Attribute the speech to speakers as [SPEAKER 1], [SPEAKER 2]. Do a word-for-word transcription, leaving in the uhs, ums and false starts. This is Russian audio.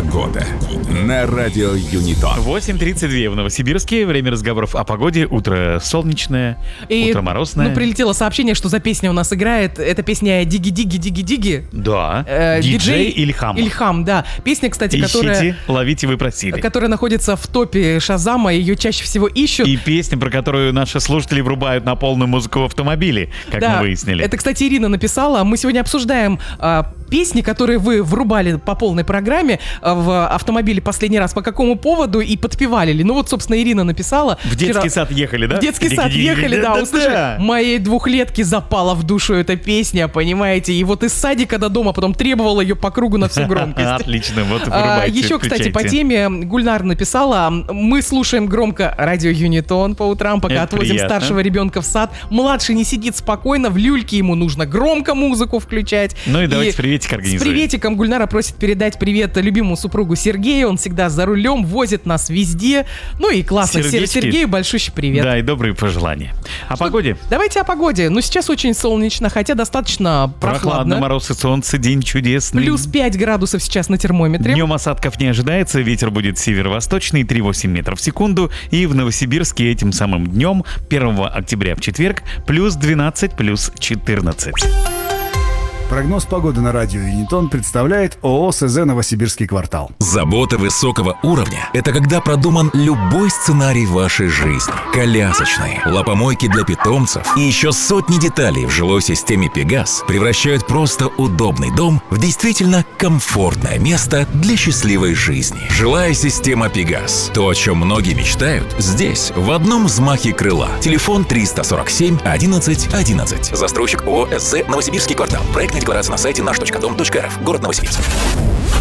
[SPEAKER 1] Погода на радио Юнитон.
[SPEAKER 2] восемь тридцать два в Новосибирске. Время разговоров о погоде. Утро солнечное,
[SPEAKER 3] И,
[SPEAKER 2] утро морозное.
[SPEAKER 3] Ну, прилетело сообщение, что за песня у нас играет. Это песня «Диги-диги-диги-диги».
[SPEAKER 2] Да.
[SPEAKER 3] Э,
[SPEAKER 2] Диджей Ильхам.
[SPEAKER 3] Ильхам, да. Песня, кстати,
[SPEAKER 2] Ищите,
[SPEAKER 3] которая,
[SPEAKER 2] ловите, вы просили.
[SPEAKER 3] которая находится в топе Шазама. Ее чаще всего ищут.
[SPEAKER 2] И песня, про которую наши слушатели врубают на полную музыку в автомобиле, как
[SPEAKER 3] Да,
[SPEAKER 2] мы выяснили.
[SPEAKER 3] это, кстати, Ирина написала. Мы сегодня обсуждаем а, песни, которые вы врубали по полной программе а, в автомобиле последний раз. По какому поводу и подпевали ли. Ну вот, собственно, Ирина написала.
[SPEAKER 2] В детский
[SPEAKER 3] вчера...
[SPEAKER 2] сад ехали, да?
[SPEAKER 3] В детский сад ехали, да, услышали. Моей двухлетке запала в душу эта песня, понимаете. И вот из садика до дома потом требовала ее по кругу на всю громкость.
[SPEAKER 2] Отлично, вот
[SPEAKER 3] А,
[SPEAKER 2] вырубайте,
[SPEAKER 3] Еще, кстати, по
[SPEAKER 2] включайте.
[SPEAKER 3] теме Гульнар написала: мы слушаем громко радио Юнитон по утрам, пока
[SPEAKER 2] Это
[SPEAKER 3] отвозим
[SPEAKER 2] приятно.
[SPEAKER 3] старшего ребенка в сад. Младший не сидит спокойно, в люльке ему нужно громко музыку включать.
[SPEAKER 2] Ну и давайте приветик
[SPEAKER 3] С
[SPEAKER 2] организуем.
[SPEAKER 3] приветиком Гульнара просит передать привет любимому супругу Сергею. Он всегда за рулем, возит нас везде. Ну и классно. Сер-
[SPEAKER 2] Сердечки.
[SPEAKER 3] Сергею большущий привет.
[SPEAKER 2] Да, и добрые пожелания. О погоде.
[SPEAKER 3] Давайте о погоде. Ну, сейчас очень солнечно, хотя достаточно
[SPEAKER 2] Прохладно,
[SPEAKER 3] прохладно.
[SPEAKER 2] мороз и солнце, день чудесный.
[SPEAKER 3] Плюс пять градусов сейчас на термометре.
[SPEAKER 2] Днем осадков не ожидается, ветер будет северо-восточный, три целых восемь десятых метров в секунду. И в Новосибирске этим самым днем, первого октября в четверг, плюс двенадцать, плюс четырнадцать.
[SPEAKER 4] Прогноз погоды на радио Юнитон представляет ООО СЗ «Новосибирский квартал».
[SPEAKER 1] Забота высокого уровня – это когда продуман любой сценарий вашей жизни. Колясочные, лапомойки для питомцев и еще сотни деталей в жилой системе «Пегас» превращают просто удобный дом в действительно комфортное место для счастливой жизни. Жилая система «Пегас» – то, о чем многие мечтают, здесь, в одном взмахе крыла. Телефон триста сорок семь одиннадцать одиннадцать. Застройщик ООО СЗ «Новосибирский квартал». Проектная декларация на сайте наш точка дом точка рф. Город Новосибирск.